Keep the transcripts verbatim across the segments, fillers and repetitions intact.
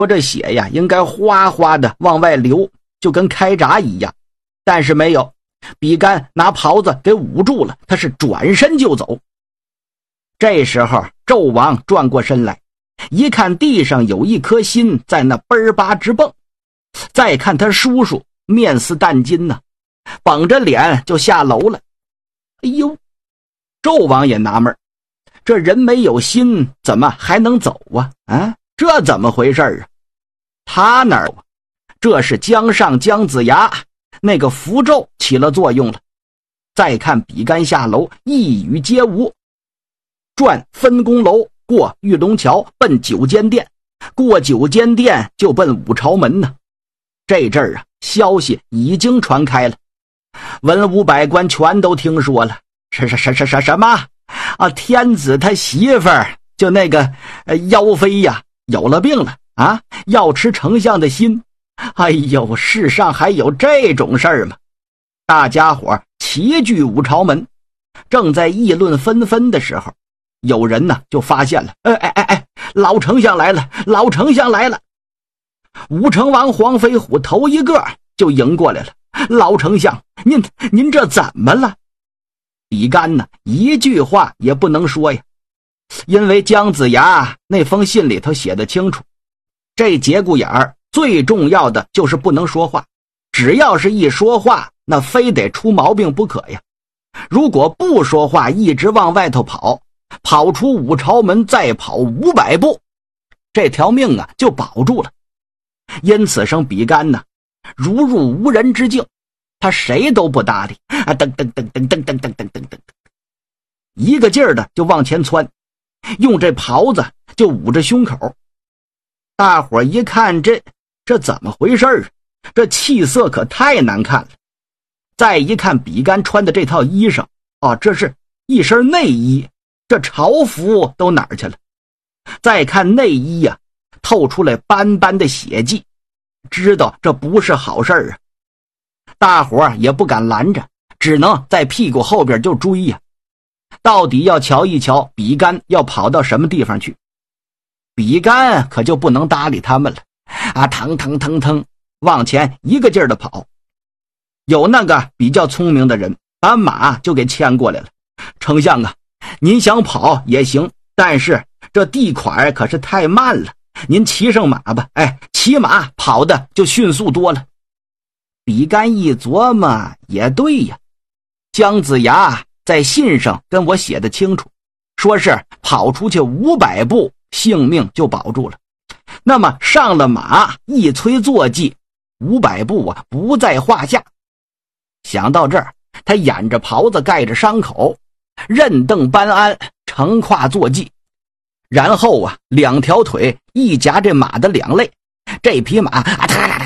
说这血呀应该哗哗的往外流，就跟开闸一样，但是没有，比干拿袍子给捂住了，他是转身就走。这时候纣王转过身来，一看地上有一颗心在那嘣儿吧直蹦，再看他叔叔面似淡金呢、啊，绷着脸就下楼了。哎呦，纣王也纳闷，这人没有心怎么还能走啊？啊，这怎么回事啊？他哪儿啊？这是姜尚姜子牙那个符咒起了作用了。再看比干下楼，一语皆无，转分宫楼，过玉龙桥，奔九间殿，过九间殿就奔五朝门呢。这阵儿啊，消息已经传开了，文武百官全都听说了。什什什什什什么啊？天子他媳妇儿就那个呃妖妃呀，有了病了啊，要吃丞相的心。哎呦，世上还有这种事儿吗？大家伙齐聚五朝门，正在议论纷纷的时候，有人呢就发现了，哎哎哎哎，老丞相来了，老丞相来了。武成王黄飞虎头一个就迎过来了，老丞相，您您这怎么了？比干呢一句话也不能说呀，因为姜子牙那封信里头写得清楚，这节骨眼儿最重要的就是不能说话，只要是一说话，那非得出毛病不可呀。如果不说话，一直往外头跑，跑出五朝门再跑五百步，这条命啊就保住了。因此生比干呢如入无人之境，他谁都不搭理啊，噔噔噔噔噔噔噔噔噔噔，一个劲儿的就往前窜，用这袍子就捂着胸口。大伙一看，这这怎么回事啊？这气色可太难看了。再一看比干穿的这套衣裳，啊，这是一身内衣，这朝服都哪儿去了？再看内衣呀、啊，透出来斑斑的血迹，知道这不是好事啊。大伙儿也不敢拦着，只能在屁股后边就追呀、啊。到底要瞧一瞧比干要跑到什么地方去。比干可就不能搭理他们了啊，腾腾腾腾往前一个劲儿的跑。有那个比较聪明的人把马就给牵过来了，丞相啊，您想跑也行，但是这地块可是太慢了，您骑上马吧，哎，骑马跑的就迅速多了。比干一琢磨，也对呀，姜子牙在信上跟我写的清楚，说是跑出去五百步性命就保住了，那么上了马一催坐骑，五百步啊不在话下。想到这儿，他掩着袍子盖着伤口，任凳搬鞍，乘跨坐骑，然后啊两条腿一夹这马的两肋，这匹马啊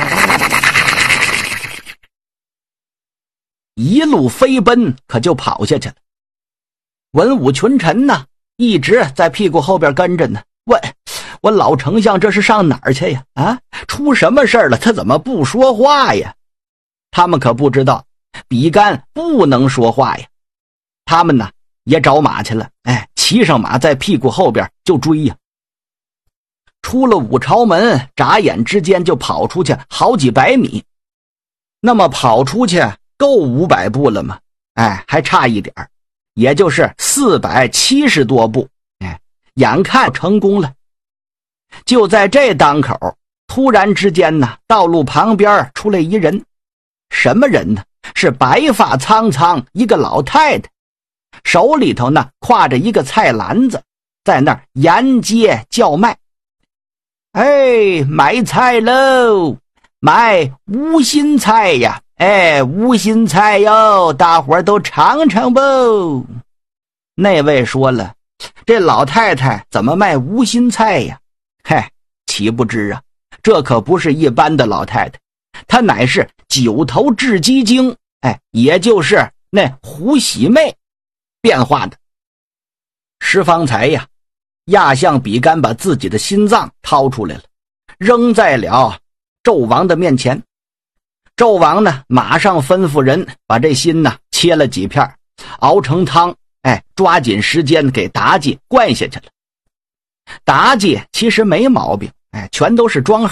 一路飞奔，可就跑下去了。文武群臣呢一直在屁股后边跟着呢，问我老丞相这是上哪儿去呀？啊，出什么事儿了？他怎么不说话呀？他们可不知道比干不能说话呀。他们呢也找马去了，哎，骑上马在屁股后边就追呀。出了五朝门，眨眼之间就跑出去好几百米。那么跑出去够五百步了吗？哎，还差一点，也就是四百七十多步。哎，眼看成功了。就在这当口，突然之间呢，道路旁边出来一人。什么人呢？是白发苍苍一个老太太，手里头呢挎着一个菜篮子，在那儿沿街叫卖。哎，买菜喽，买无心菜呀，哎，无心菜哟，大伙儿都尝尝吧。那位说了，这老太太怎么卖无心菜呀？嗨，岂不知啊，这可不是一般的老太太，她乃是九头雉鸡精，哎，也就是那胡喜妹变化的。十方才呀，压向比干把自己的心脏掏出来了，扔在了纣王的面前。纣王呢马上吩咐人把这心呢切了几片，熬成汤，哎，抓紧时间给妲己灌下去了。妲己其实没毛病，哎，全都是装